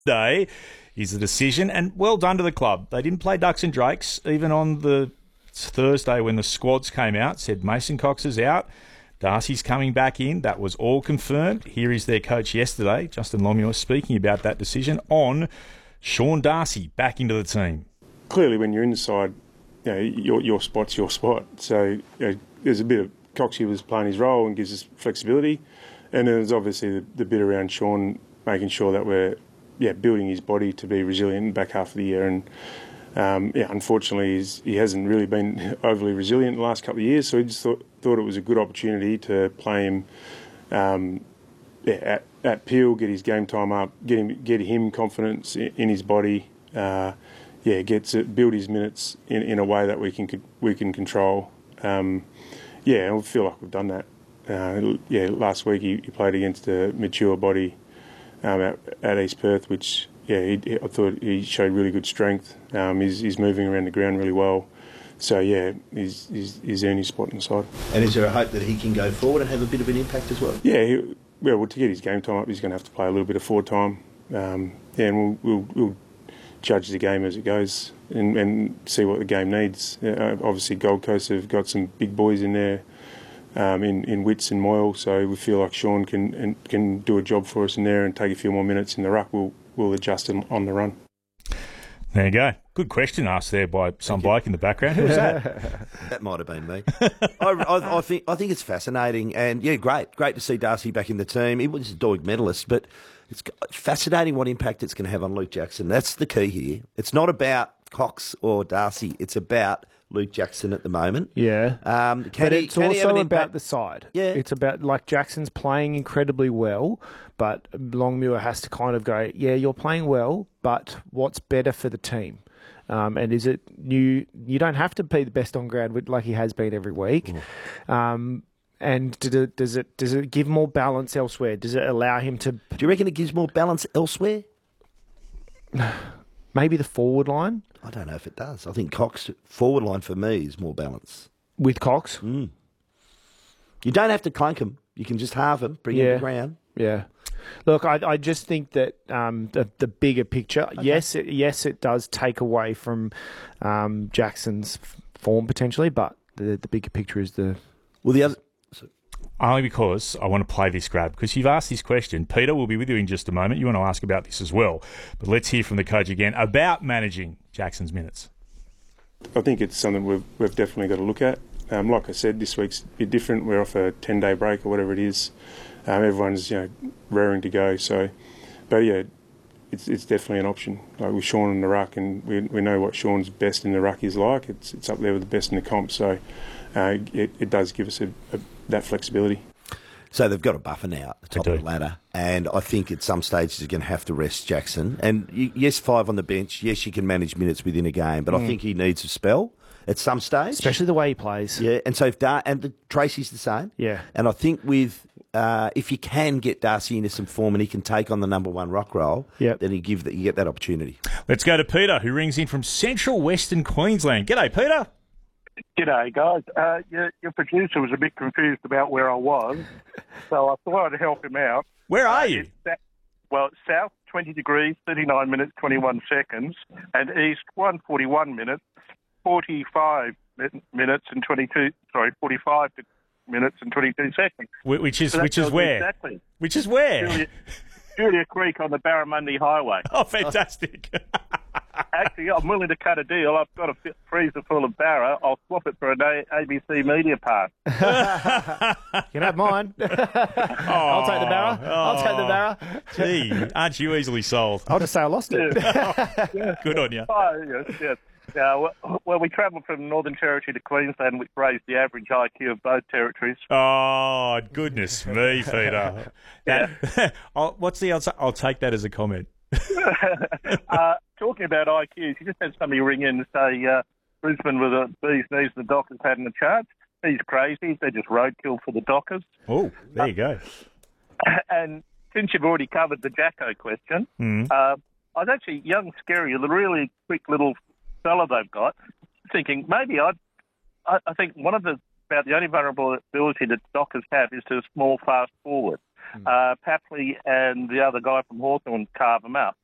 Day is the decision, and well done to the club. They didn't play Ducks and Drakes, even on the Thursday when the squads came out, said Mason Cox is out, Darcy's coming back in. That was all confirmed. Here is their coach yesterday, Justin Longmuir, speaking about that decision on Sean Darcy back into the team. Clearly, when you're inside, your spot's your spot. So there's a bit of Coxie was playing his role and gives us flexibility, and then there's obviously the bit around Sean making sure that we're building his body to be resilient in the back half of the year. And unfortunately, he hasn't really been overly resilient the last couple of years. So we just thought it was a good opportunity to play him at Peel, get his game time up, get him confidence in his body. Build his minutes in a way that we can control. I feel like we've done that. Last week he played against a mature body at East Perth, which I thought he showed really good strength. He's moving around the ground really well. So he's earned his spot in the side. And is there a hope that he can go forward and have a bit of an impact as well? Yeah, to get his game time up, he's going to have to play a little bit of forward time. And we'll judge the game as it goes and see what the game needs. Obviously, Gold Coast have got some big boys in there, in Witts and Moyle, so we feel like Sean can do a job for us in there and take a few more minutes in the ruck. We'll adjust him on the run. There you go. Good question asked there by some bloke in the background. Who was that? That might have been me. I think it's fascinating, and great to see Darcy back in the team. He was a Doig medalist, but it's fascinating what impact it's going to have on Luke Jackson. That's the key here. It's not about Cox or Darcy. It's about Luke Jackson at the moment. Yeah. But it's also about the side. Yeah. It's about, like, Jackson's playing incredibly well, but Longmuir has to kind of go, you're playing well, but what's better for the team? And is it you don't have to be the best on ground like he has been every week. And does it give more balance elsewhere? Does it allow him to... Do you reckon it gives more balance elsewhere? Maybe the forward line? I don't know if it does. I think Cox forward line for me is more balance. With Cox? You don't have to clunk him. You can just halve him, bring him to the ground. Yeah. Look, I just think that the bigger picture, okay. yes, it does take away from Jackson's form potentially, but the bigger picture is the... Well, the other... Only because I want to play this grab, because you've asked this question. Peter, we'll be with you in just a moment. You want to ask about this as well. But let's hear from the coach again about managing Jackson's minutes. I think it's something we've definitely got to look at. Like I said, this week's a bit different. We're off a 10-day break or whatever it is. Everyone's raring to go. So, but it's definitely an option. Like with Sean in the ruck, and we know what Sean's best in the ruck is like. It's up there with the best in the comp. So it does give us that flexibility. So they've got a buffer now at the top of the ladder, and I think at some stage they're going to have to rest Jackson. And yes, 5 on the bench. Yes, you can manage minutes within a game, but I think he needs a spell at some stage, especially the way he plays. Yeah, and so Tracy's the same. Yeah, and I think with if you can get Darcy into some form and he can take on the number 1 rock role, then you get that opportunity. Let's go to Peter, who rings in from Central Western Queensland. G'day, Peter. G'day, guys. Your producer was a bit confused about where I was, so I thought I'd help him out. Where are you? It's south, 20 degrees, 39 minutes, 21 seconds, and east, 141 minutes, 45 minutes and 45 minutes and 22 seconds. Which is where? Exactly. Which is where? Julia Creek on the Barramundi Highway. Oh, fantastic. Actually, I'm willing to cut a deal. I've got a freezer full of Barra. I'll swap it for an ABC Media Pass. You can have mine. I'll take the Barra. I'll take the Barra. Gee, aren't you easily sold? I'll just say I lost it. Good on you. Oh, yes. Well, we travelled from Northern Territory to Queensland, which raised the average IQ of both territories. Oh, goodness me, Peter. What's the answer? I'll take that as a comment. Talking about IQs, you just had somebody ring in and say Brisbane with the bee's knees the Dockers hadn't a chance. He's crazy. They're just roadkill for the Dockers. Oh, there you go. And since you've already covered the Jacko question, I was actually young, scary, the really quick little fella they've got, thinking maybe I think about the only vulnerability that Dockers have is to a small, fast forward. Papley and the other guy from Hawthorn carve them up.